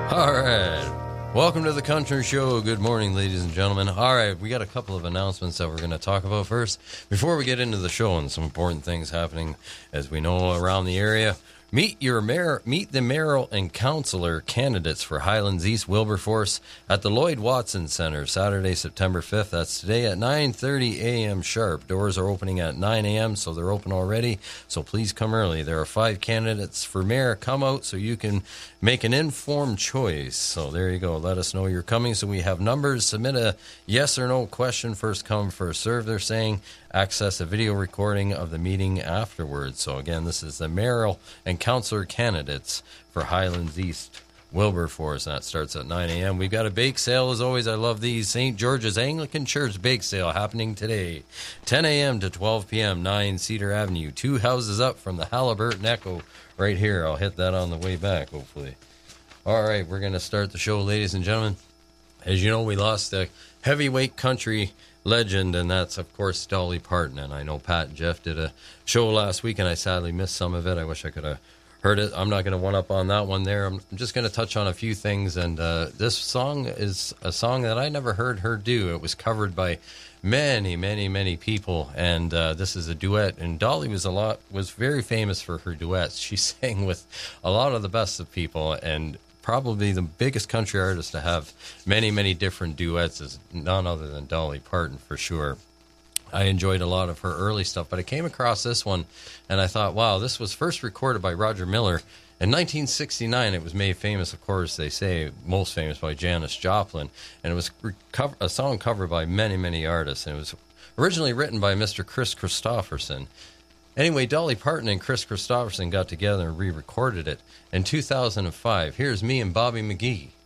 All right. Welcome to the Country Show. Good morning, ladies and gentlemen. All right, we got a couple of announcements that we're going to talk about first. Before we get into the show and some important things happening, as we know, around the area, meet the mayoral and councilor candidates for Highlands East Wilberforce at the Lloyd Watson Center, Saturday, September 5th. That's today at 9:30 a.m. sharp. Doors are opening at 9 a.m., so they're open already, so please come early. There are 5 candidates for mayor. Come out so you can make an informed choice. So there you go. Let us know you're coming. So we have numbers. Submit a yes or no question. First come, first serve, they're saying. Access a video recording of the meeting afterwards. So again, this is the mayoral and councilor candidates for Highlands East Wilberforce. That starts at 9 a.m. We've got a bake sale, as always. I love these. St. George's Anglican Church bake sale happening today, 10 a.m. to 12 p.m., 9 Cedar Avenue, 2 houses up from the Halliburton Echo right here. I'll hit that on the way back, hopefully. All right, we're going to start the show, ladies and gentlemen. As you know, we lost a heavyweight country legend, and that's, of course, Dolly Parton. And I know Pat and Jeff did a show last week, and I sadly missed some of it. I wish I could have heard it. I'm not going to one-up on that one there. I'm just going to touch on a few things, and this song is a song that I never heard her do. It was covered by many people, and this is a duet, and Dolly was very famous for her duets. She sang with a lot of the best of people, and probably the biggest country artist to have many different duets is none other than Dolly Parton, for sure. I enjoyed a lot of her early stuff, but I came across this one, and I thought, wow, this was first recorded by Roger Miller in 1969. It was made famous, of course, they say, most famous by Janis Joplin, and it was a song covered by many artists, and it was originally written by Mr. Chris Christopherson. Anyway, Dolly Parton and Chris Christopherson got together and re-recorded it in 2005. Here's me and Bobby McGee.